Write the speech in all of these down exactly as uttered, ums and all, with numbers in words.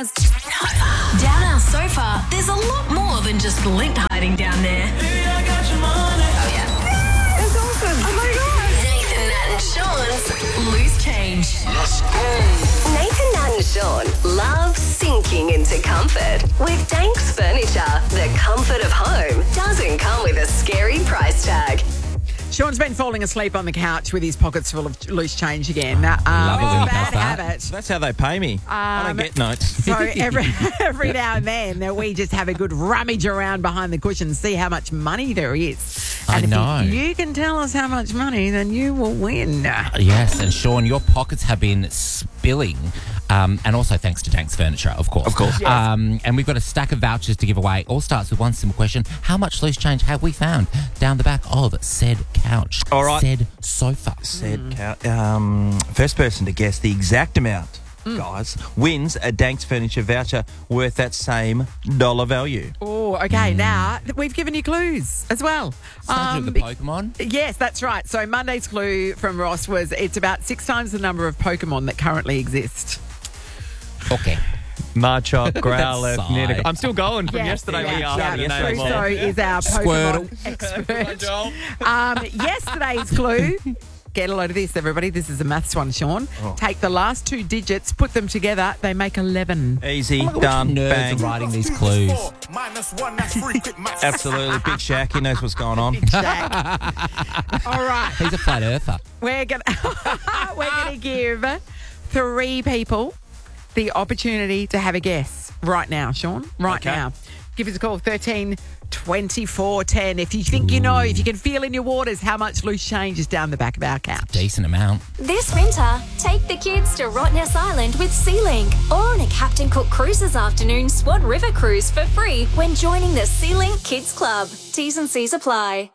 stars. Nova. Down our sofa, there's a lot more than just lint hiding down there. Baby, I got your money. Oh, yeah. That's awesome. Oh, my God. Nathan, Nat and Sean's Loose Change. Let's go. Nathan, Nat and Sean love sinking into comfort. With Danks Furniture, the comfort of home doesn't come with a scary price tag. Sean's been falling asleep on the couch with his pockets full of loose change again. Um, Love it when he it's a bad does that. habit. That's how they pay me. I don't get notes. So every every now and then we just have a good rummage around behind the cushions, see how much money there is. I And know. if you, you can tell us how much money, then you will win. Yes, and Sean, your pockets have been spilling, um, and also thanks to Danks Furniture, of course. Of course. Yes. Um, and we've got a stack of vouchers to give away. All starts with one simple question. How much loose change have we found down the back of said couch, All right. said sofa? Said count. Um, first person to guess the exact amount, guys, wins a Danks Furniture voucher worth that same dollar value. Oh, okay. Now we've given you clues as well. Started with the Pokemon. Yes, that's right. So Monday's clue from Ross was it's about six times the number of Pokemon that currently exist. Okay. Machop, Growlithe, That Nidoqueen. side. I'm still going from Yes, yesterday. yeah, We are. yeah, Yeah, Crusoe yeah. is our Squirtle. Pokemon expert. um, yesterday's clue. Get a load of this, everybody. This is a maths one, Sean. Oh. Take the last two digits, put them together. They make eleven. Easy, Oh my God, done, which nerds bang. are writing these clues. Minus one, that's free. Quick maths. Absolutely. Big Shaq, he knows what's going on. Jack. All right. He's a flat earther. We're gonna we're gonna give three people the opportunity to have a guess right now, Sean. Right Okay. now. Give us a call, thirteen twenty-four ten. If you think you know, if you can feel in your waters how much loose change is down the back of our couch. Decent amount. This winter, take the kids to Rottnest Island with SeaLink or on a Captain Cook Cruises afternoon Swan River cruise for free when joining the SeaLink Kids Club. T's and C's apply.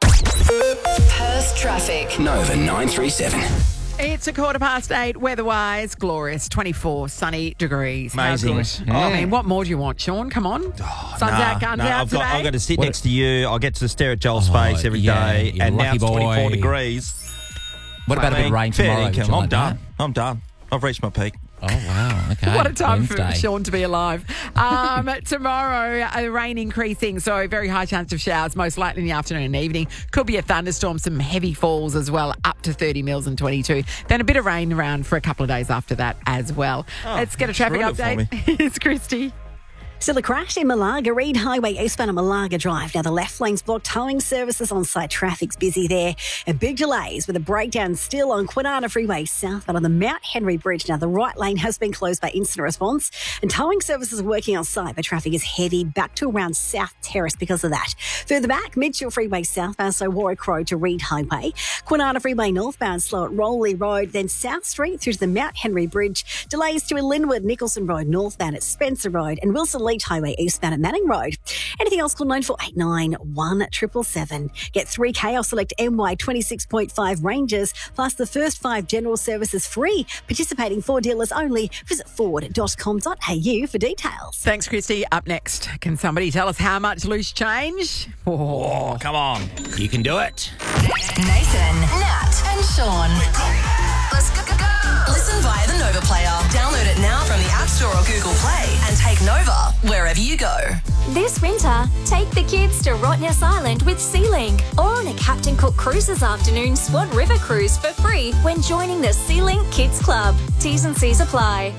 Perth traffic. Nova nine three seven. It's a quarter past eight, weather-wise, glorious, twenty-four sunny degrees. How Amazing. good. I mean, what more do you want, Sean? Come on. Sun's out, guns no, out I've today. got, I've got to sit What- next to you. I get to stare at Joel's Oh, face every yeah, day, you and now lucky it's twenty-four boy. degrees. What about a bit of rain Fair tomorrow? Would you income. I'm like done. that? I'm done. I've reached my peak. Oh, wow. Okay. What a time Wednesday. for Sean to be alive. Um, tomorrow, a rain increasing, so very high chance of showers, most likely in the afternoon and evening. Could be a thunderstorm, some heavy falls as well, up to thirty mils and twenty-two. Then a bit of rain around for a couple of days after that as well. Let's get a traffic ruined it for update. It's Christy. Still a crash in Malaga, Reed Highway, eastbound of Malaga Drive. Now the left lane's blocked, towing services on site, traffic's busy there. And big delays with a breakdown still on Kwinana Freeway southbound on the Mount Henry Bridge. Now the right lane has been closed by incident response and towing services are working on site, but traffic is heavy back to around South Terrace because of that. Further back, Mitchell Freeway southbound, so Warwick Road to Reed Highway. Kwinana Freeway northbound, slow at Rowley Road, then South Street through to the Mount Henry Bridge. Delays to Linwood, Nicholson Road northbound at Spencer Road and Wilson Leach Highway eastbound at Manning Road. Anything else, call nine four eight nine, one seven seven seven. Get three K or select M Y twenty-six point five Rangers, plus the first five general services free. Participating Ford dealers only. Visit ford dot com dot a u for details. Thanks, Christy. Up next, can somebody tell us how much loose change? Oh, Oh, come on. You can do it. Nathan, Nat and Sean. Let's go, go, go. Listen via the Nova player. Download it now from the App Store or Google Play and take Nova wherever you go. This winter, take the kids to Rottnest Island with SeaLink or on a Captain Cook Cruises afternoon Swan River cruise for free when joining the SeaLink Kids Club. T's and C's apply.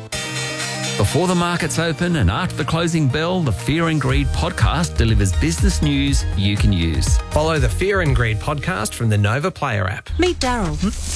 Before the markets open and after the closing bell, the Fear and Greed podcast delivers business news you can use. Follow the Fear and Greed podcast from the Nova Player app. Meet Daryl.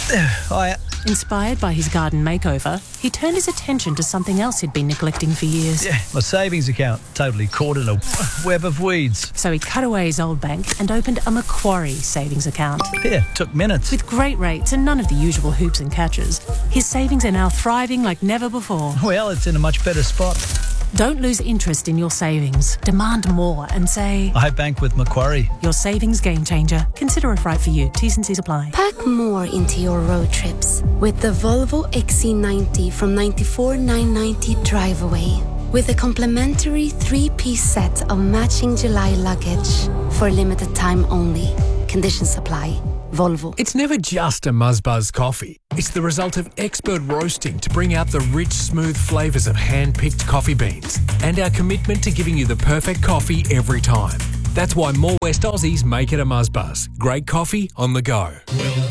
Hiya. Inspired by his garden makeover, he turned his attention to something else he'd been neglecting for years. Yeah, my savings account totally caught in a web of weeds. So he cut away his old bank and opened a Macquarie savings account. Yeah, took minutes. With great rates and none of the usual hoops and catches, his savings are now thriving like never before. Well, it's in a much better spot. Don't lose interest in your savings. Demand more and say, I bank with Macquarie. Your savings game changer. Consider if right for you. T's and C's apply. Pack more into your road trips with the Volvo X C ninety from ninety-four thousand nine hundred ninety Drive Away. With a complimentary three-piece set of matching July luggage for limited time only. Conditions apply. Volvo. It's never just a Muzzbuzz coffee. It's the result of expert roasting to bring out the rich, smooth flavours of hand-picked coffee beans and our commitment to giving you the perfect coffee every time. That's why more West Aussies make it a Muzzbuzz. Great coffee on the go.